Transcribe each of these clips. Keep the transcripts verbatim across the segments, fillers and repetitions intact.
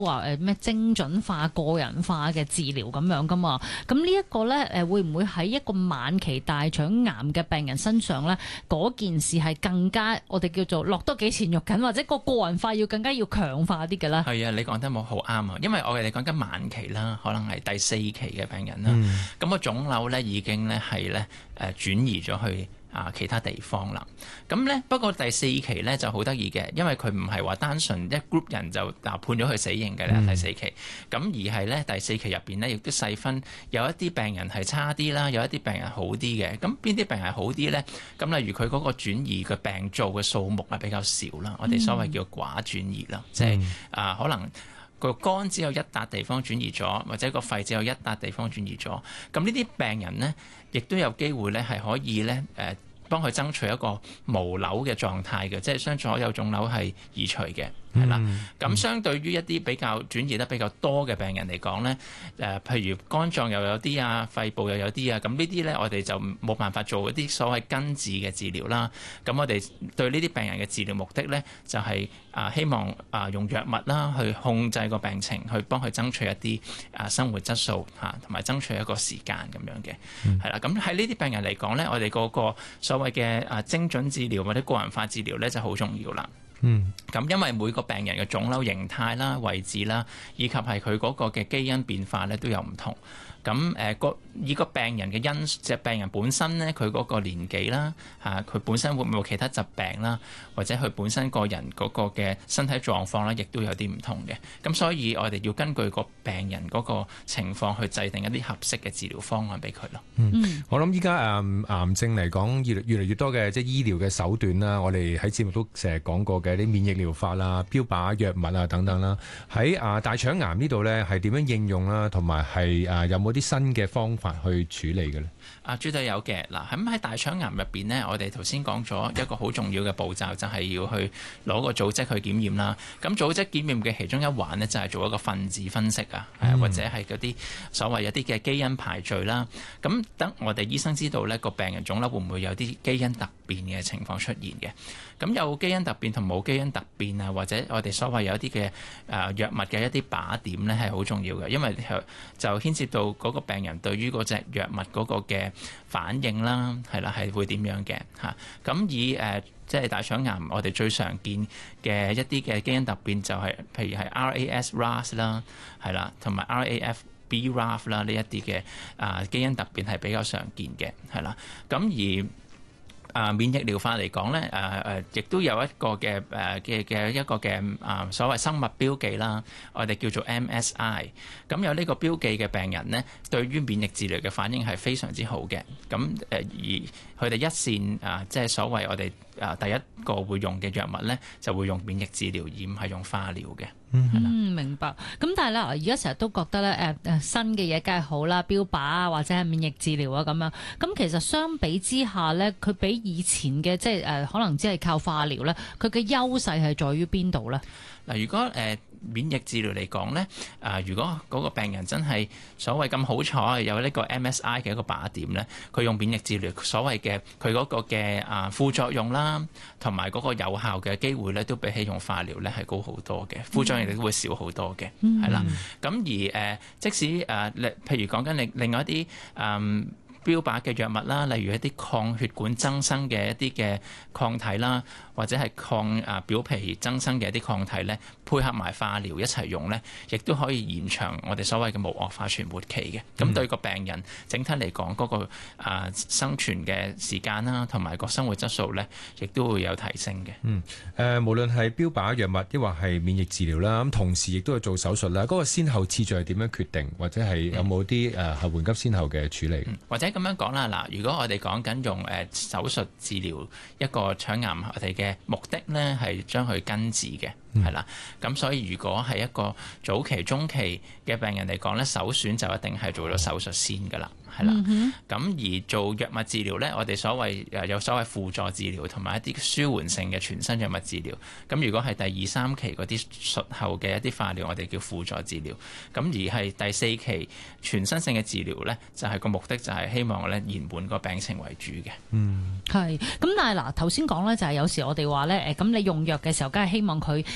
話誒咩精準化、個人化嘅治療咁樣噶嘛？咁呢一個咧誒會唔會喺一個晚期大腸癌嘅病人身上咧，嗰件事係更加我哋叫做落多幾錢肉緊，或者個個人化要更加要強化啲嘅咧？ 係啊，你講得冇好啱啊！因為我哋講緊晚期啦，可能係第四期嘅病人啦，咁、嗯、個腫瘤咧已經咧係咧誒轉移咗去啊其他地方啦。咁咧不過第四期咧就好得意嘅，因為佢唔係話單純一 group 人就嗱判咗佢死刑嘅咧、嗯、第四期，咁而係咧第四期入邊咧亦都細分有一啲病人係差啲啦，有一啲病人好啲嘅。咁邊啲病人好啲咧？咁例如佢嗰個轉移嘅病灶嘅數目係比較少啦，我哋所謂叫寡轉移啦，即係啊可能個肝只有一笪地方轉移咗，或者個肺只有一笪地方轉移咗。咁呢啲病人咧，亦都有機會咧係可以咧誒幫佢爭取一個無瘤嘅狀態嘅，即係將所有腫瘤係移除嘅。係啦，咁、嗯、相對於一啲比較轉移得比較多嘅病人嚟講咧，誒、呃，譬如肝臟又有啲啊，肺部又有啲啊，咁呢啲咧，我哋就冇辦法做一啲所謂根治嘅治療啦。咁我哋對呢啲病人嘅治療目的咧，就係、是、啊、呃，希望啊、呃、用藥物啦去控制個病情，去幫佢爭取一啲啊、呃、生活質素嚇，同、啊、埋爭取一個時間咁樣嘅。係啦、嗯，咁喺呢啲病人嚟講咧，我哋嗰個所謂嘅啊精準治療或者個人化治療咧就好重要啦。嗯，咁因為每個病人嘅腫瘤形態啦、位置啦，以及係佢嗰個嘅基因變化咧都有唔同。咁誒個以個病人嘅因即係病人本身咧，佢嗰個年紀啦，嚇佢本身會唔會有其他疾病啦，或者佢本身個人嗰個嘅身體狀況咧，亦都有啲唔同嘅。咁所以我哋要根據個病人嗰個情況去制定一啲合適嘅治療方案俾佢咯。 嗯，我諗依家誒癌症嚟講，越嚟越嚟越多嘅即係醫療嘅手段啦，我哋喺節目都成日講過嘅啲免疫療法啦、標靶藥物啊等等啦，喺啊大腸癌呢度咧係點樣應用啦，同埋係啊有冇啲新嘅方法去處理嘅咧？ 啊，絕對有嘅。嗱，咁喺大腸癌入邊呢，我哋頭先講咗一個好重要嘅步驟，就係、是、要去攞個組織去檢驗啦。咁組織檢驗嘅其中一環呢，就係、是、做一個分子分析啊，嗯、或者係嗰啲所謂有啲嘅基因排序啦。咁等我哋醫生知道呢個病人腫瘤會唔會有啲基因突變嘅情況出現嘅。咁有基因突變同冇基因突變啊，或者我哋所謂有啲嘅誒藥物嘅一啲靶點呢，係好重要嘅，因為就牽涉到嗰個病人對於嗰隻藥物嗰個嘅反應啦，係啦，係會點樣嘅嚇？咁以誒、呃、即係大腸癌，我哋最常見嘅一啲嘅基因突變就係、是，譬如係 R A S R A S 啦，係啦，同埋 R A F B R A F 啦，呢一啲嘅啊基因突變係比較常見嘅，係啦。咁而啊，免疫療法嚟講咧，誒、呃、誒，亦都有一個嘅誒嘅嘅一個嘅啊、呃、所謂生物標記啦，我哋叫做 M S I。咁有呢個標記嘅病人咧，對於免疫治療嘅反應係非常之好嘅。咁誒、呃、而佢哋一線啊、呃，即係所謂我哋啊第一個會用嘅藥物咧，就會用免疫治療，而唔係用化療嘅。 嗯，明白。咁但係咧，而家成日都覺得咧，誒、呃、誒新嘅嘢梗係好啦，標靶啊，或者係免疫治療啊咁樣。咁其實相比之下咧，佢比以前嘅即係誒、呃、可能只係靠化療咧，佢嘅優勢係在於邊度咧？ 嗱，如果誒、呃、免疫治療嚟講咧，啊、呃，如果嗰個病人真係所謂咁好彩有呢個 M S I 嘅一個靶點咧，佢用免疫治療所謂嘅佢嗰個嘅啊副作用啦，同埋嗰個有效嘅機會咧，都比起用化療咧係高好多嘅，副作用亦都會少好多嘅，係、嗯、啦。咁而誒、呃，即使誒，譬如講緊另另外一啲嗯。標靶嘅藥物啦，例如一啲抗血管增生嘅一啲嘅抗體啦，或者係抗啊表皮增生嘅一啲抗體咧，配合埋化療一齊用咧，亦都可以延長我哋所謂嘅無惡化存活期嘅。咁、嗯、對個病人整體嚟講，嗰、那個啊生存嘅時間啦，同埋個生活質素咧，亦都會有提升嘅。 嗯，誒、呃，無論係標靶藥物，抑或係免疫治療啦，咁同時亦都係做手術啦。嗰、那個先後次序係點樣決定，或者係有冇啲誒後緩急先後嘅處理？嗯、或者咁樣講啦，嗱，如果我哋講緊用誒手術治療一個腸癌，我哋嘅目的咧係將佢根治嘅，係、嗯、啦。咁所以如果係一個早期、中期嘅病人嚟講咧，首選就一定係做咗手術先噶啦。係啦，咁、嗯、而做藥物治療咧，我哋所謂誒有所謂輔助治療同埋一啲舒緩性嘅全身藥物治療。咁如果係第二三期嗰啲術後嘅一啲化療，我哋叫輔助治療。咁而係第四期全身性嘅治療咧，就係、是、個目的就係希望咧延緩個病情為主嘅。 嗯，係。咁但係嗱，頭先講咧就係有時我哋話咧誒，咁你用藥嘅時候，梗係希望佢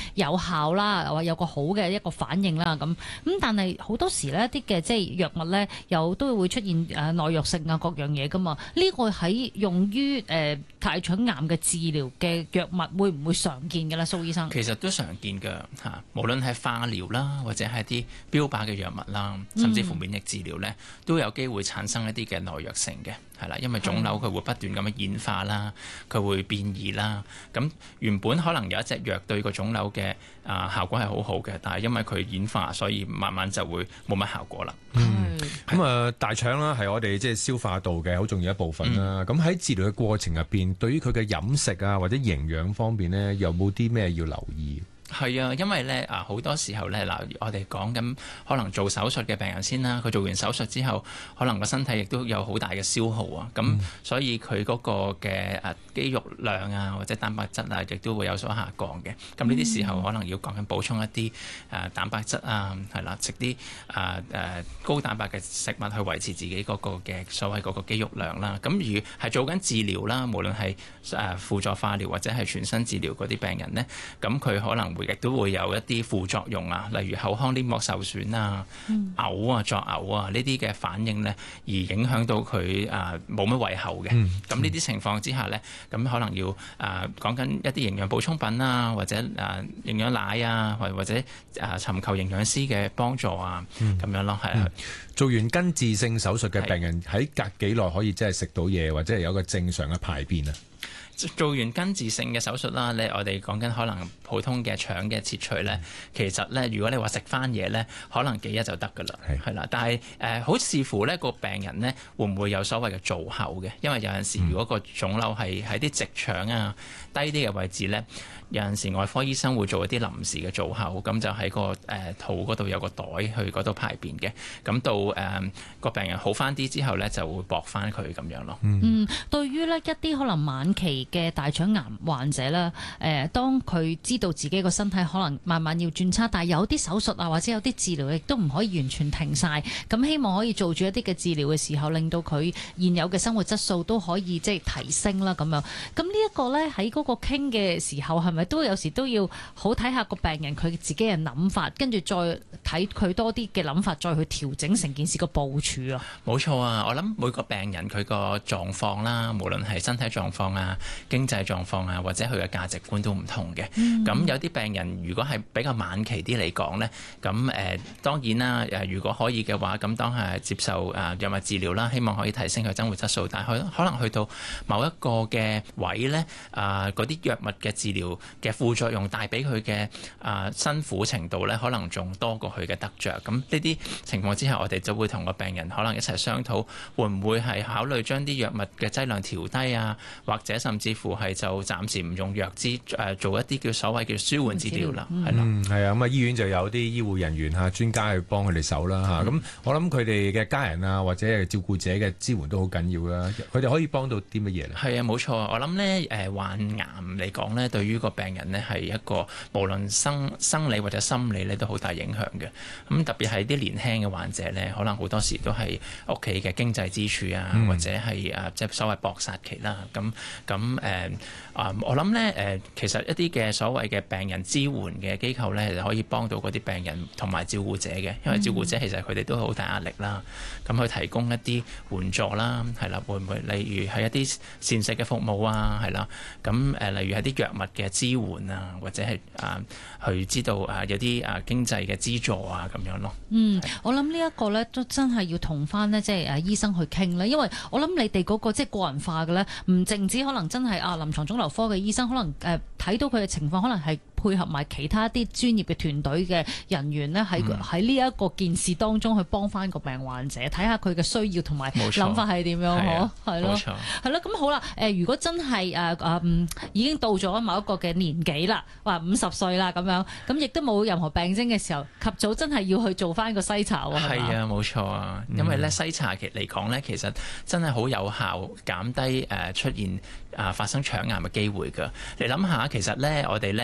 有效啦，或有個好嘅一個反應啦咁。咁但係好多時呢啲嘅即係藥物咧，又都會出現誒耐藥性啊各樣嘢噶嘛。呢、這個喺用於誒、呃、大腸癌嘅治療嘅藥物會唔會常見嘅咧，蘇醫生？ 其實都常見㗎嚇，無論係化療啦，或者係啲標靶嘅藥物啦，甚至乎免疫治療咧，嗯、都有機會產生一啲嘅耐藥性嘅。係啦，因為腫瘤佢會不斷咁樣演化啦，佢會變異啦。咁原本可能有一隻藥對個腫瘤嘅啊效果係好好嘅，但係因為佢演化，所以慢慢就會冇乜效果啦。 嗯，咁啊大腸啦係我哋即係消化道嘅好重要一部分啦。咁喺、嗯、治療嘅過程入邊，對於佢嘅飲食啊或者營養方面呢，有冇啲咩要留意？ 係啊，因為咧啊好多時候咧嗱，我哋講緊可能做手術嘅病人先啦，佢做完手術之後，可能個身體亦都有好大嘅消耗啊，咁、嗯、所以佢嗰個嘅誒肌肉量啊或者蛋白質啊，亦都會有所下降嘅。咁呢啲時候可能要講緊補充一啲誒蛋白質啊，係啦，食啲誒誒高蛋白嘅食物去維持自己嗰個嘅所謂嗰個肌肉量啦。咁如係做緊治療啦，無論係誒輔助化療或者係全身治療嗰啲病人呢，咁佢可能會亦都會有一啲副作用啊，例如口腔黏膜受損啊、嘔、嗯、啊、作嘔啊呢啲嘅反應呢，而影響到佢啊冇乜胃口嘅。咁呢啲情況之下呢，咁可能要啊講緊一啲營養補充品啊，或者啊營養奶啊，或或者啊尋求營養師嘅幫助啊，咁、嗯、樣咯，係啊、嗯。 做完根治性手術嘅病人喺隔幾耐可以真係食到嘢，或者係有一個正常嘅排便啊？ 做完根治性嘅手術啦，你我哋講緊可能普通嘅腸嘅切除咧，其實咧如果你話食翻嘢咧，可能幾日就得噶啦，係啦。但係誒好視乎呢個病人咧會唔會有所謂嘅造口嘅，因為有陣時如果個腫瘤係喺啲直腸啊低啲嘅位置咧，有陣時外科醫生會做一啲臨時嘅造口，咁就喺個誒、呃、肚嗰度有個袋去嗰度排便嘅，咁到誒個、呃、病人好翻啲之後咧就會駁翻佢咁樣咯。 嗯，對於咧一啲可能晚期嘅大腸癌患者咧，誒、呃，當佢知道自己個身體可能慢慢要轉差，但係有啲手術啊，或者有啲治療亦都唔可以完全停晒，咁希望可以做住一啲嘅治療嘅時候，令到佢現有嘅生活質素都可以即係提升啦，咁樣。咁呢一個咧喺嗰個傾嘅時候，係咪都有時都要好睇下個病人佢自己嘅諗法，跟住再睇佢多啲嘅諗法，再去調整成件事個部署啊？ 冇錯啊，我諗每個病人佢個狀況啦，無論係身體狀況啊、經濟狀況啊，或者佢嘅價值觀都唔同嘅。咁、嗯、有啲病人如果係比較晚期啲嚟講呢，咁誒、呃、當然啦，誒如果可以嘅話，咁當係接受誒藥物治療啦，希望可以提升佢生活質素。但係可能去到某一個嘅位呢，啊嗰啲藥物嘅治療嘅副作用帶俾佢嘅啊辛苦程度呢，可能仲多過佢嘅得着。咁呢啲情況之下，我哋就會同個病人可能一齊商討，會唔會係考慮將啲藥物嘅劑量調低啊，或者甚至乎係就暫時唔用藥支誒做一啲叫所謂叫舒緩治療啦，係啦， 嗯，係啊，咁啊醫院就有啲醫護人員嚇專家去幫佢哋手啦嚇。咁、嗯、我諗佢哋嘅家人啊，或者係照顧者嘅支援都好緊要啦。佢哋可以幫到啲乜嘢咧？係啊，冇錯。我諗咧誒患癌嚟講咧，對於個病人咧係一個無論生生理或者心理咧都好大影響嘅。咁特別係啲年輕嘅患者咧，可能好多時都係屋企嘅經濟支柱啊，嗯、或者係誒即係所謂搏殺期啦。咁咁誒啊，我諗咧誒，其實一啲嘅所謂嘅病人支援嘅機構咧，可以幫到嗰啲病人同埋照顧者嘅，因為照顧者其實佢哋都好大壓力啦。咁去提供一啲援助啦，係啦，會唔會例如係一啲膳食嘅服務啊，係啦，咁誒例如係啲藥物嘅支援啊，或者係啊去知道啊有啲啊經濟嘅資助啊咁樣咯。 嗯，我諗呢一個咧都真係要同翻咧即係誒醫生去傾咧，因為我諗你哋嗰個即係個人化嘅咧，唔淨止可能真係啊臨床腫瘤科嘅醫生，可能誒睇到佢嘅情況，可能係配合埋其他啲專業嘅團隊嘅人員咧，喺喺呢一個件事當中去幫翻個病患者，睇下佢嘅需要同埋諗法係點樣，嗬，係咯，係咯。咁好啦，誒如果真係誒誒已經到咗某一個嘅年紀啦，話五十歲啦咁樣，咁亦都冇任何病徵嘅時候，及早真係要去做翻個篩查喎。係啊，冇錯啊，因為咧篩查期嚟講咧，其實真係好有效減低誒出現啊發生腸癌嘅機會㗎。你諗下，其實咧我哋咧誒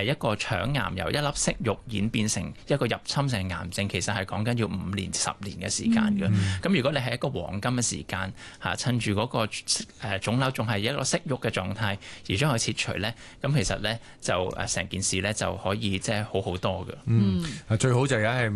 一個腸癌由一粒息肉演變成一個入侵性癌症，其實係講緊要五年十年嘅時間嘅。咁、嗯、如果你係一個黃金嘅時間嚇，趁住嗰個誒腫瘤仲係一個息肉嘅狀態，而將佢切除咧，咁其實咧就誒成件事咧就可以即係好好多嘅。 嗯，最好就係